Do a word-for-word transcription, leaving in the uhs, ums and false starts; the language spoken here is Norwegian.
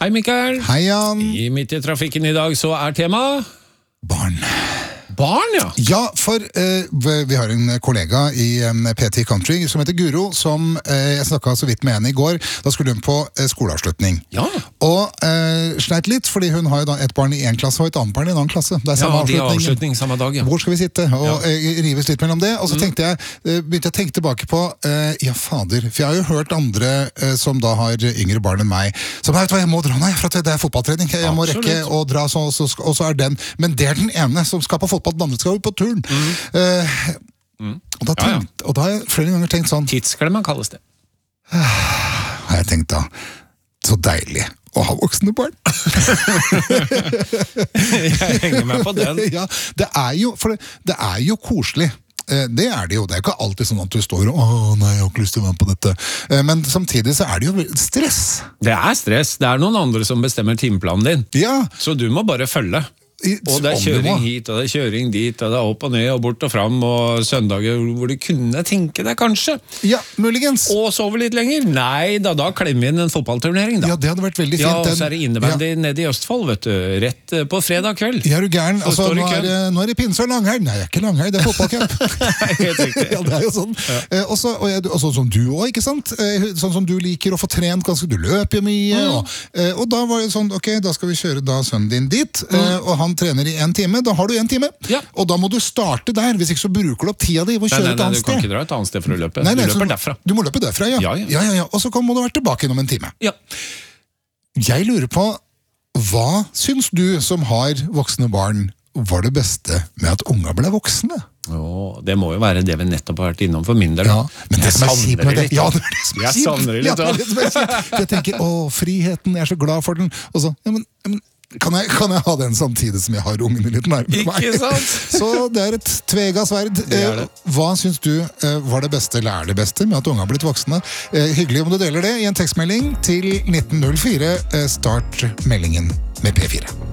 Hei Mikael. Hei Jan. I midt i trafikken i dag så er tema Barn. Barn, ja. Ja, for eh, vi har en kollega i um, P T Country som heter Guro, som eh, jeg snakket så vidt med henne i går. Da skulle hun på eh, skoleavslutning. Ja. Og eh, sleit litt, fordi hun har jo da et barn i en klasse og et annet barn i en annen klasse. Det er samme Ja, de har avslutning samme dag, ja. Hvor skal vi sitte? Og Ja. eh, rives litt mellom det. Og så Mm. tenkte jeg, eh, begynte jeg å tenke tilbake på, eh, ja fader, for jeg har jo hørt andre eh, som da har yngre barn enn meg, som vet du hva, jeg må dra nå, for at det er fotballtrening. Jeg må Absolutt. rekke å dra, så, så, og så er den. Men det er den ene som skal på fotball, den andre skal jo på turn. Mm. Eh, Mm. og, da Ja, ja. tenkt, og da har jeg flere ganger tenkt sånn, Tidsklemma kalles det. har jeg tenkt da, så deilig å ha voksne barn. Jeg henger meg på den. Ja, det er jo, for det, det er jo koselig. Eh, Det er det jo, det er ikke alltid sånn at du står og åh nei, jeg har ikke lyst til å være med på dette. Eh, Men samtidig så er det jo vel- stress. Det er stress. Det er noen andre som bestemmer timeplanen din. Ja. Så du må bare følge. i- Og det er om du kjøring må. hit, og det er kjøring dit, og det er opp og ned, og bort og fram, og søndager hvor du kunne tenke deg kanskje. Ja, muligens. Og sove litt lenger? Nei da, da klemmer vi inn en fotballturnering da. Ja, det hadde vært veldig fint. Ja, og Den- så er det innebandy nede i Østfold, vet du. Rett eh, på fredag kveld. Ja, er du gæren? Så Altså, står det nå, i er, køen. det- nå er det pinse og langhelg. Nei, det er ikke langhelg, det er fotballcup. Helt riktig. Ja, det er jo sånn. Eh, også, og, jeg, og sånn som du også, ikke sant? Eh, sånn som du liker å få trent ganske, du løper jo mye. Mm. Og, eh, og da var det sånn, ok, da skal vi kjøre da sønnen din dit, eh, og han trener i en time, da har du en time. Ja. Og da må du starte der, hvis ikke så bruker du opp tida di og Nei, kjøre nei, et nei, annet du kan sted. ikke dra et annet sted for å løpe. Nei, nei, du løper så- derfra. Du må løpe derfra, ja. Ja, ja. ja, ja, ja. Og så kan- må du være tilbake innom en time. Ja. Jeg lurer på, hva syns du som har voksne barn var det beste med at unga ble voksne? Åh, det må jo være det vi nettopp har vært innom for min del. Ja, men det Jeg som er savner kjipt med det det, litt. ja, det er det som er Jeg kjipt. savner det litt, Ja, det da. er det som er kjipt. Jeg tenker, å, friheten, jeg er så glad for den. Og så, ja, men, ja, men kan, jeg, kan jeg ha den samtidig som jeg har ungene litt nærmere meg? Ikke sant? Så det er et tvega sverd. Det er det. Eh, Hva syns du eh, var det beste, eller er det beste, med at unge har blitt voksne? Eh, Hyggelig om du deler det i en tekstmelding til nitten null fire. Eh, Start meldingen med P fire.